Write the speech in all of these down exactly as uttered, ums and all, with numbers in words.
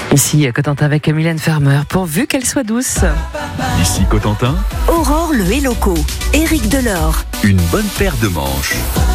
Ici, Cotentin avec Mylène Farmer, pourvu qu'elle soit douce. Ici Cotentin. Aurore le Helloco, Éric Delors. Une bonne paire de manches.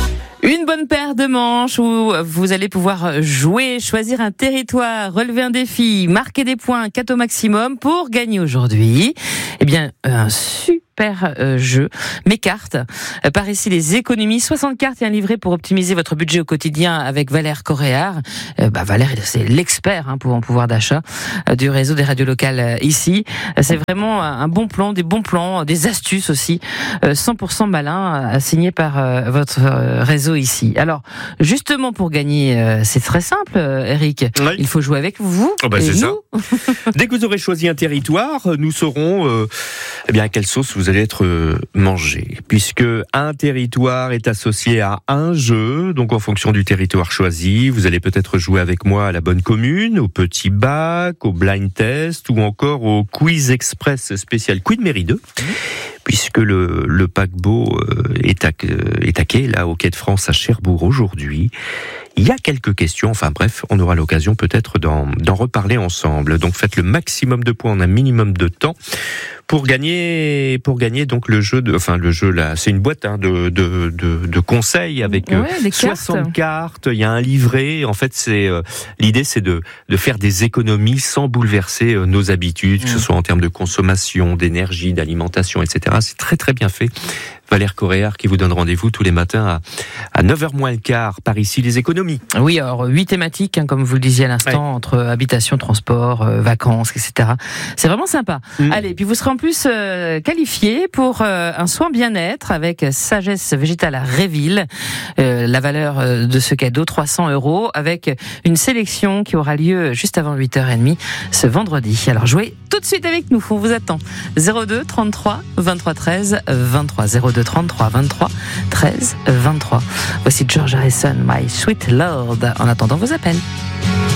Une bonne paire de manches où vous allez pouvoir jouer, choisir un territoire, relever un défi, marquer des points, quatre au maximum pour gagner aujourd'hui. Eh bien, un super euh, jeu. Mes cartes. Euh, par ici, les économies. soixante cartes et un livret pour optimiser votre budget au quotidien avec Valère Coréard. Euh, bah, Valère, c'est l'expert hein, pour en pouvoir d'achat euh, du réseau des radios locales euh, ici. Euh, c'est vraiment un bon plan, des bons plans, des astuces aussi. Euh, cent pour cent malin, euh, signé par euh, votre euh, réseau ici. Alors, justement, pour gagner, euh, c'est très simple, euh, Eric. Oui. Il faut jouer avec vous Oh bah et c'est nous. ça. Dès que vous aurez choisi un territoire, nous saurons euh, eh bien, à quelle sauce vous allez être euh, mangé. Puisque un territoire est associé à un jeu, donc en fonction du territoire choisi, vous allez peut-être jouer avec moi à la bonne commune, au petit bac, au blind test ou encore au quiz express spécial Quid Mairie deux. Puisque le, le paquebot est à, est à quai, là, au quai de France à Cherbourg aujourd'hui. Il y a quelques questions, enfin bref, on aura l'occasion peut-être d'en, d'en reparler ensemble. Donc faites le maximum de points en un minimum de temps pour gagner, pour gagner donc le jeu de, enfin le jeu là, c'est une boîte hein, de, de, de, de conseils avec Ouais, des soixante cartes. cartes. Il y a un livret. En fait, c'est euh, l'idée, c'est de, de faire des économies sans bouleverser euh, nos habitudes, que ce soit en termes de consommation, d'énergie, d'alimentation, et cetera. C'est très très bien fait. Valère Coréard qui vous donne rendez-vous tous les matins à, à neuf heures moins le quart par ici les économies. Oui, alors huit thématiques, hein, comme vous le disiez à l'instant, ouais. Entre habitation, transport, euh, vacances, et cetera. C'est vraiment sympa. Mmh. Allez, puis vous serez en plus euh, qualifié pour euh, un soin bien-être avec Sagesse Végétale à Réville. Euh, la valeur euh, de ce cadeau, trois cents euros, avec une sélection qui aura lieu juste avant huit heures trente ce vendredi. Alors jouez tout de suite avec nous, on vous attend. zéro deux trente-trois vingt-trois treize vingt-trois. zéro deux trente-trois vingt-trois treize vingt-trois. Voici George Harrison, My Sweet Lord, en attendant vos appels.